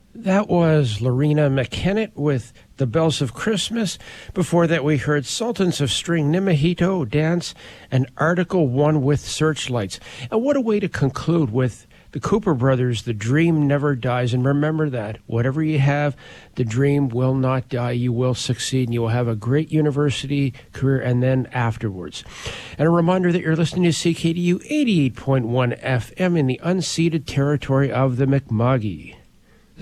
That was Lorena McKennett with The Bells of Christmas. Before that, we heard Sultans of String, Nimahito Dance, and Article 1 with Searchlights. And what a way to conclude with the Cooper Brothers, The Dream Never Dies. And remember that, whatever you have, the dream will not die. You will succeed, and you will have a great university career and then afterwards. And a reminder that you're listening to CKDU 88.1 FM in the unceded territory of the Mi'kmaq.